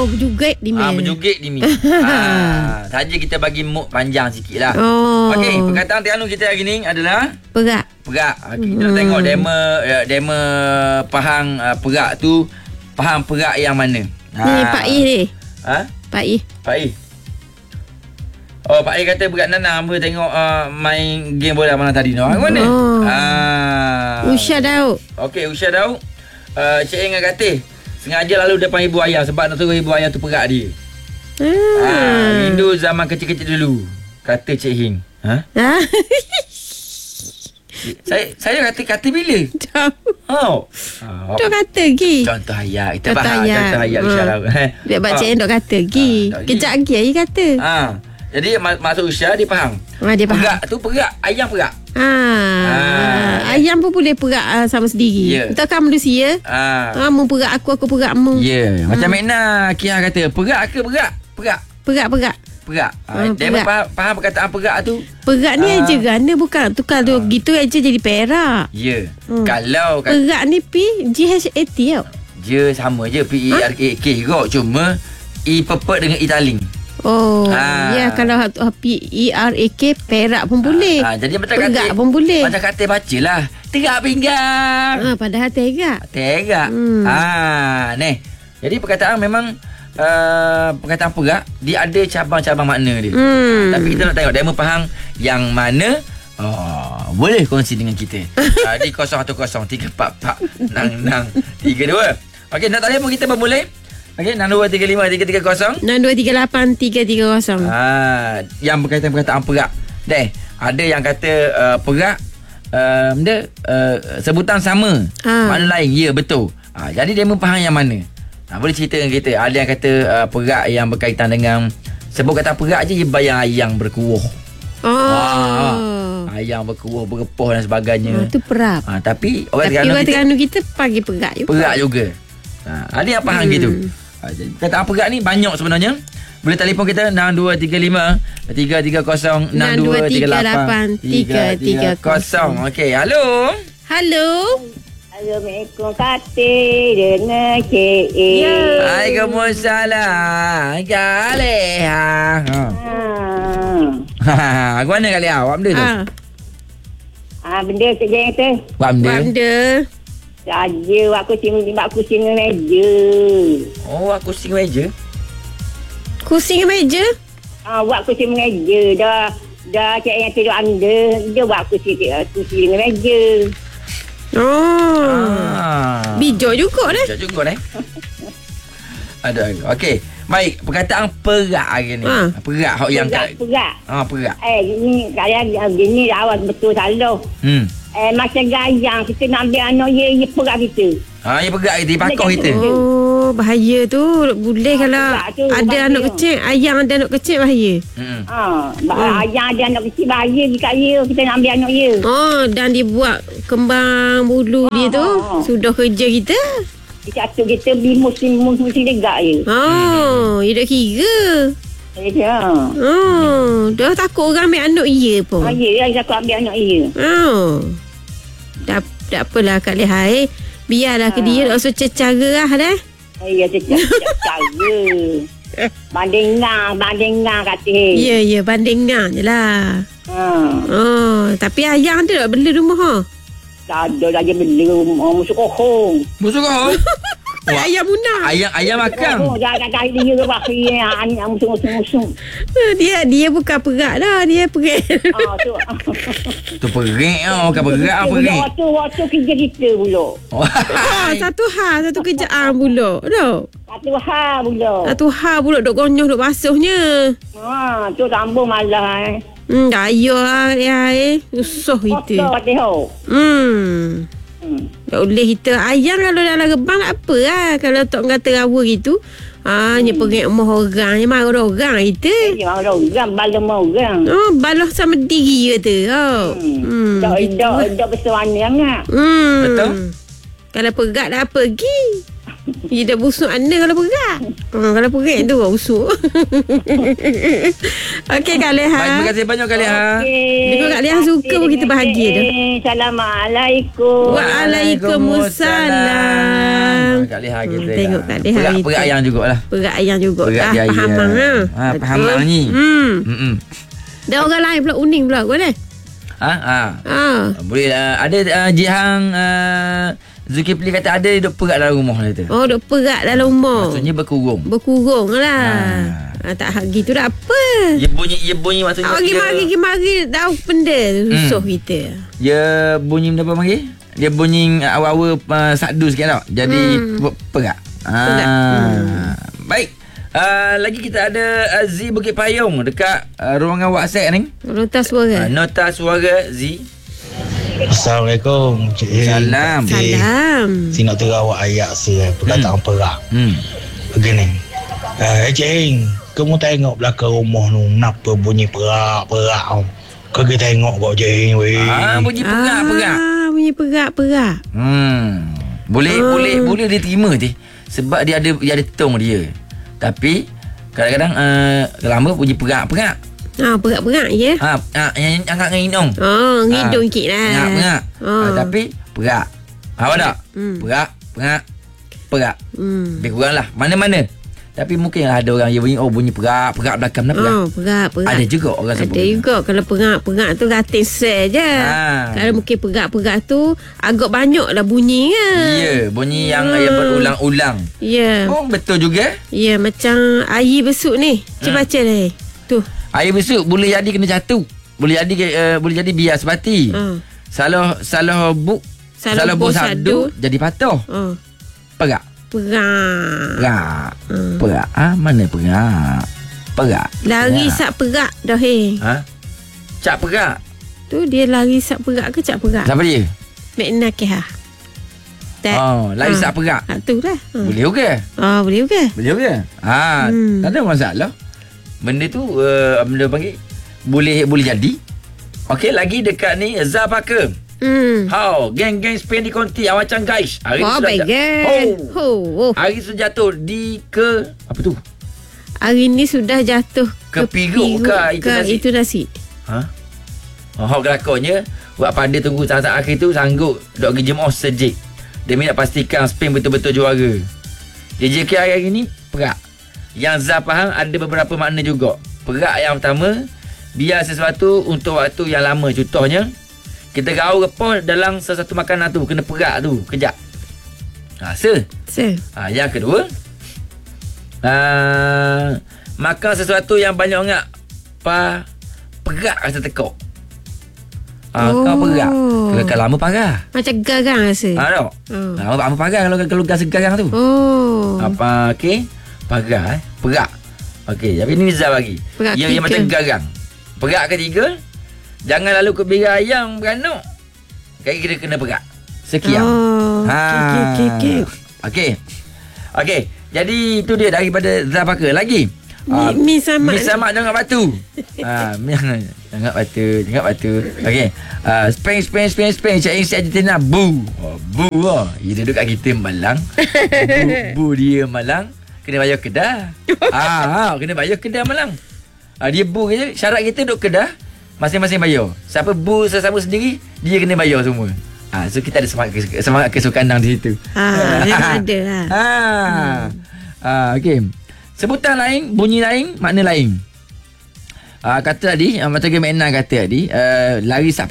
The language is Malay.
berjugit di mi. Berjugit di mi. Saja kita bagi mood panjang sikit lah. Okey, perkataan Terengganu kita hari ni adalah Perak. Kita nak tengok demo Pahang perak tu. Faham perak yang mana? Ni Pak Ih ni. Pak Ih. Pak Ih kata berat nanam apa tengok main game bola malam tadi no. Mana? Usha Daud. Okey, Usha Daud. Cik Ing kata sengaja lalu depan ibu ayah sebab nak suruh ibu ayah tu perak dia. Rindu zaman kecil-kecil dulu, kata Cik Hing. Saya kata bila? Dok kata lagi. Contoh ayat. Kita faham contoh ayat Usha Daud. Dia baca dok kata lagi. Kejap lagi ayah kata. Jadi masuk Usha dia faham. Dia faham. Perak tu perak, ayam perak. Ayam pun boleh perak sama sendiri. Kita kan manusia. Mu perak aku perak mu. Macam Mekna Kia kata perak ke perak? Perak. Dia faham perkataan perak tu. Perak ni aja gana bukan tukar tu gitu aja jadi perak. Kalau perak ni PGHAT tau. Je sama je PERAK kok, cuma I pepet dengan Italing. Kalau PERAK perak pun boleh. Jadi macam perak pun boleh. Macam kata bacalah terak pinggang. Padahal terak. Ni. Jadi perkataan memang perkataan perak dia ada cabang-cabang makna dia. Tapi kita nak tengok demo Pahang yang mana boleh kongsi dengan kita. Di 010-344-6632. Okey, nak telefon kita pun boleh. Okey, 6235-330 6238-330. Yang berkaitan perkataan perak. Ada yang kata perak sebutan sama, makna lain. Ya, betul. Jadi dia faham yang mana. Boleh cerita dengan kita. Ada yang kata perak yang berkaitan dengan sebut kata perak je, dia bayang ayang berkuah. Ayang berkuah, berkepoh dan sebagainya. Itu perak. Tapi orang Terengganu kita panggil perak juga. Perak juga. Ada yang faham gitu. Kata perak ni banyak sebenarnya. Boleh telefon kita 6235-330 6238-330. Okey, halo. Assalamualaikum Kati dengan Cik E. Waalaikumsalam. Kaleha. Aku mana Kaleha? Awak benda tu? Benda kerja yang tu. Benda. Saja aku kursi meja. Buat kursi meja? Kursi meja? Buat kursi meja. Dah cik yang tidur anda. Dia buat kursi meja. Bijak juga dah. Ada. Okey. Baik, perkataan perak hari ni. Perak yang perak. Perak. Ini gini awak betul salah. Macam gayang kita nak ambil anak ye perak kita. Ye perak kita, pakoh kita. Bahaya tu. Boleh kalau ada anak kecil, ayang ada anak kecil bahaya. Ayang ada anak kecil bahaya jika kita nak ambil anak ye. Dan dia buat kembang bulu dia tu. Sudah kerja kita. Satu kita beli musim degak je. Dia dah kira. Dah takut orang ambil anak ia pun. Ya, takut ambil anak ia. Tak apalah Kak Lehai. Biarlah ke dia nak usah cara lah dah. Ya, cara. Bandingan kata. Ya, bandingan je lah. Tapi ayang tu tak bela rumah Tak ada lagi bela musuh kohong. Ayam munah. Ayam makan. Jangan kata dia ke bakhi anak musuh. Dia bukan perak dah. Dia perik. Tu perik bukan perak perik. Waktu kerja kita pula. Satu kerjaan pula. Satu hal pula duk gonyoh duk basuhnya. Tu sambung malah. Daya susah kita. Tak boleh kita ayam kalau dalam rebang tak apa lah. Kalau tak kata rawa gitu. Dia pergi rumah orang. Dia marah orang kita. Marah orang. Balah orang. Balah sama diri kata. Tak bersuara sangat. Betul. Kalau pegat dah pergi. Dia dah busuk anda kalau perak. Kalau perak tu kau busuk. Okey Kak Leha. Baik, terima kasih banyak Kak Leha. Bila Kak Leha suka pun kita bahagia tu. Assalamualaikum. Waalaikumsalam. Kak Leha kita. Tengok Kak Leha hari tu. Perak ayam jugalah. Perak ayam juga. Perak dia Faham ayam. lah. Faham bang ni. Dan orang lain pula uning pula kau dah. Boleh ada Jihang Zulkifli kata ada duk perak dalam rumah dia tu. Oh, duk perak dalam rumah. Maksudnya berkurung. Berkurung lah. Tak hak gitu dah apa. Dia bunyi maksudnya. Mari tahu benda susah kita. Dia bunyi apa panggil? Dia bunyi awal-awal sakdu sikit tau. Jadi perak. Baik. Lagi kita ada Z Bukit Payung dekat ruangan WhatsApp ni. Nota suara. Nota suara Z. Assalamualaikum. Salam. Si nak terawak ayat saya perkataan perak. Begini. Cik Hing, kamu tengok belakang rumah tu kenapa bunyi perak-perak tu. Kau pergi tengok kau Cik Hing weh. Bunyi perak-perak. Bunyi perak-perak. Boleh diterima je. Sebab dia ada tong dia. Tapi kadang-kadang lama bunyi perak-perak. Perak-perak ya. Yang angkat dengan hidung. Hidung sikit lah. Perak. Tapi perak. Apa tak? Perak. Lebih kurang lah. Mana-mana. Tapi mungkin ada orang yang bunyi perak belakang mana perak. Perak. Ada juga orang sebut. Ada juga. Kalau perak tu rating sel je. Kalau mungkin perak tu agak banyak lah bunyi kan. Ya, bunyi yang berulang-ulang. Ya. Oh, betul juga. Ya, macam air besuk ni. Cuba baca dah. Tu. Air besuk boleh jadi kena jatuh. Boleh jadi biar sebati. Salah buk sadu jadi patah. Perak. Mana perak? Lari sak perak dah Cak perak. Tu dia lari sak perak ke cak perak? Siapa dia? Makna ke ha? Lari sak perak. Tu lah. Boleh juga. Boleh juga. Tak ada masalah. Benda tu benda panggil boleh jadi. Okey, lagi dekat ni Zah Parker. Geng-geng Spain di Conti macam guys. Hari Hari sudah jatuh apa tu? Hari ni sudah jatuh ke Piruk itu nasi. Kelakonnya buat pada tunggu saat-saat akhir tu sanggup dok pergi jemaah sejik. Demi nak pastikan Spain betul-betul juara. JJK hari ni perak. Yang Zah faham ada beberapa makna juga. Perak yang pertama, biar sesuatu untuk waktu yang lama. Contohnya, kita gaul apa dalam sesuatu makanan tu, kena perak tu kejap. Yang kedua, makan sesuatu yang banyak ngak perak rasa tekuk. Kau perak. Kalau lama parah. Macam garang rasa. Lama parah kalau gas garang tu. Okey. Perak. Okey, tapi ni Zah bagi. Yang macam garang. Perak ketiga, jangan lalu ke bira ayam beranak. Kira kena perak. Sekian. Okey. Jadi itu dia daripada Zah Parker. Lagi Mi Samak jangan batu. Jangan batu. Okey. Spain Cik Ing si Argentina. Bu dia duduk kat kita malang. Bu dia malang. Kena bayar Kedah. Kena bayar Kedah Malang. Dia bu je. Syarat kita duduk Kedah, masing-masing bayar. Siapa bu sesama sendiri, dia kena bayar semua. So kita ada semangat kesukanan di situ. Memang ada lah. Okey. Sebutan lain, bunyi lain, makna lain. Kata tadi, macam Makna kata tadi, lari sak